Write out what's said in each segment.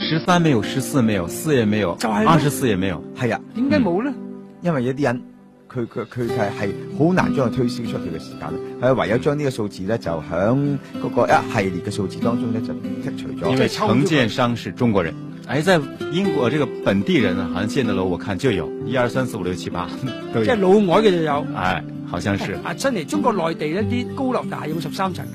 13沒有，14沒有，4也沒有， 就係咯 24也沒有。 係啊， 點解冇咧？ 因為有啲人佢係好難將佢推銷出去嘅時間咧，係唯有將呢個數字咧就響嗰個一系列嘅數字當中咧就剔除咗。 因為承建商是中國人。哎，在英國這個本地人呢，好像建的樓我看就有1、2、3、4、5、6、7、8都有。 即係老外嘅就有。 哎，好像是。 真係中國內地一啲高樓大廈有13層。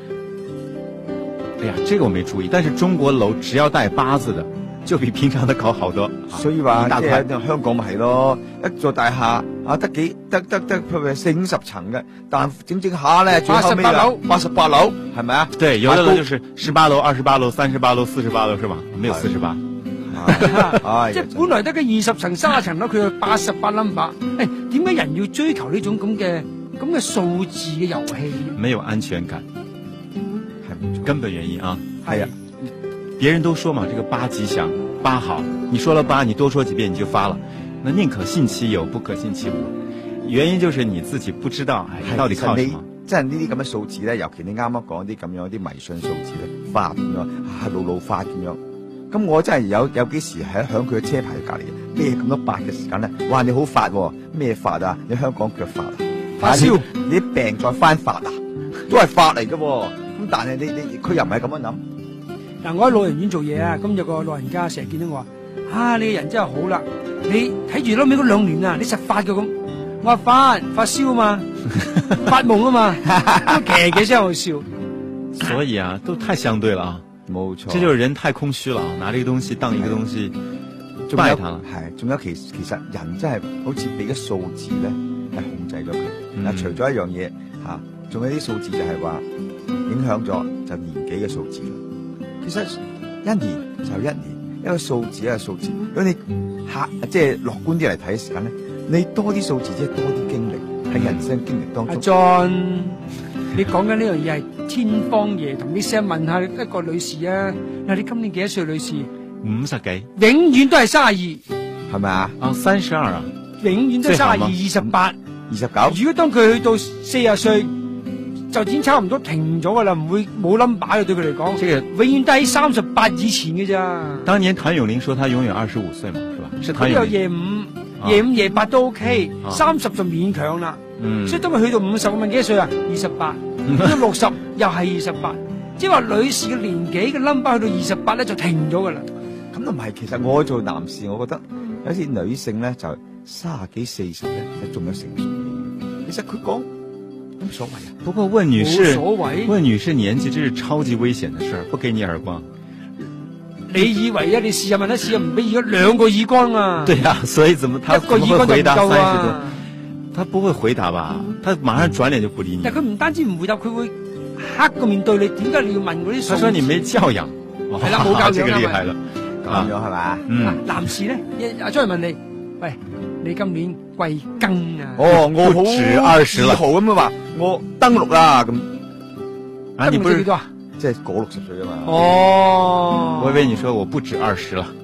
哎呀，這個我沒注意，但是中國樓只要帶8字的，就比平常的高好多。 所以話即係香港咪係咯，一座大廈啊得譬如40-50層嘅，但整下咧最後尾88樓係咪啊？ 對，有的樓就是18樓、28樓、38樓、48樓是吧？沒有48。 即係本來得個20層、30層樓，佢有88 number。誒，點解人要追求呢種咁嘅數字嘅遊戲？ 沒有安全感，係根本原因啊。 係啊， 別人都說嘛，這個8吉祥8好，你說了8，你多說幾遍你就發了。那寧可信其有，不可信其無。原因就是你自己不知道，哎，到底靠什麼？ 即係呢啲咁嘅數字咧，尤其你啱啱講啲咁樣啲迷信數字咧，8咁樣老花咁樣。咁我真係有幾時喺響佢嘅車牌隔籬咩咁多8嘅時間咧？哇！你好發喎，咩發啊？你香港腳發啊？ 發燒？ 你啲病再翻發啊？都係發嚟嘅。咁但係你佢又唔係咁樣諗。 嗱，我喺老人院做嘢啊，咁有個老人家成日見到我話：你個人真係好啦，你睇住撈尾嗰2年啊，你實發嘅咁。我話發燒啊嘛，發夢啊嘛，都騎聲好笑。 所以啊，都太相對了啊。 冇錯， 這就是人太空虛了，拿這個東西當一個東西拜它了。 係，仲有其實人真係好似俾個數字咧係控制咗佢。嗱，除咗一樣嘢嚇，仲有啲數字就係話影響咗就年紀嘅數字啦。其實1年就1年，一個數字一個數字。如果你即係樂觀啲嚟睇嘅時間咧，你多啲數字即係多啲經歷喺人生經歷當中。 阿 John，你講緊呢樣嘢係天方爺同你試問下一個女士啊，你今年幾多歲女士 ？50幾， 永遠都係32， 係咪啊 ？32啊， 永遠都32、28、 29。 如果當佢去到40歲，就已經差唔多停咗噶啦，唔會冇 number 嘅對佢嚟講。 這個永遠都喺38以前嘅咋。 當年譚詠麟說他永遠25歲嘛，是吧？是譚詠麟。 25、28都 OK， 30就勉強啦。所以當佢去到50，問幾多歲啊？28。去到60又係28，即係話女士嘅年紀嘅 number 去到28咧就停咗噶啦。 咁都唔係，其實我做男士，我覺得有啲女性咧就30幾40咧，仲有成熟期。其實佢講冇所謂啊。 不過問女士， 問女士年紀，這是超級危險的事，不給你耳光。 你以為啊？你試下問一試下，唔俾而家2個耳光啊？ 對啊，所以怎麼他一個耳光就唔夠啊？ 他不會回答吧？他馬上轉臉就不理你。 但佢唔單止唔回答，佢會黑個面對你。點解你要問嗰啲數字？ 他說你沒教養。 係啦，冇教養。 這個厲害了。 咁樣係嘛？ 男士咧，阿張問你，喂，你今年貴庚啊？ 哦，我不止20啦。 自豪咁樣話，我登陸啦咁。 啊，你不是幾多啊？ 即係過60歲啊嘛。 哦， 我以為你說我不止20啦。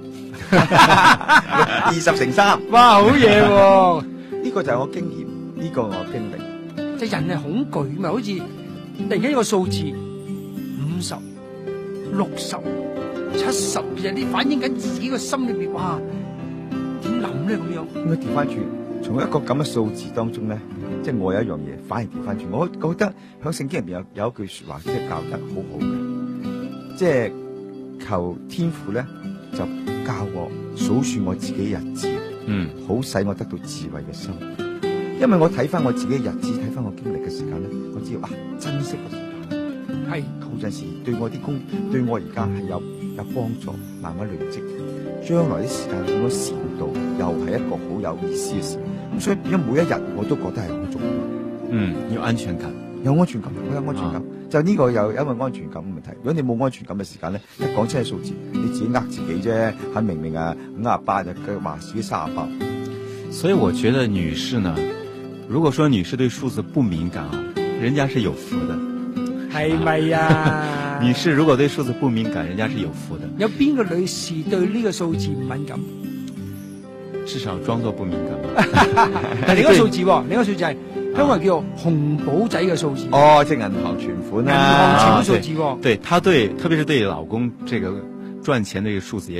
20乘3， 哇，好嘢喎！ 呢個就係我經驗，呢個我經歷。 即係人係恐懼嘛，好似突然間一個數字50、60、70，其實你反映緊自己個心裏邊，哇，點諗咧咁樣？ 應該調翻轉，從一個咁嘅數字當中咧，即係我有一樣嘢，反而調翻轉。我覺得喺聖經入邊有一句說話，即係教得好好嘅，即係求天父咧就教我數算我自己日子。好使我得到智慧嘅心，因為我睇翻我自己嘅日子，睇翻我經歷嘅時間咧，我知道珍惜個時間係好陣時對我啲工，對我而家係有幫助，慢慢累積，將來啲時間點樣善度，又係一個好有意思嘅事。咁所以變咗每一日我都覺得係好重要。 有安全感， 有安全感，我有安全感。就呢個又因為安全感嘅問題。如果你冇安全感嘅時間咧，一講出嚟數字，你自己呃自己啫。係明明58就佢話自己38。 所以我覺得女士呢，如果說女士對數字不敏感啊，人家是有福的。 係咪啊？ 女士如果對數字不敏感，人家是有福的。 有邊個女士對呢個數字唔敏感？ 至少裝作不敏感吧。 但另一個數字，另一個數字係香港人叫做紅寶仔嘅數字。 哦，即係銀行存款啊， 銀行存款數字。 對，他對，特別是對老公這個賺錢的這個數字也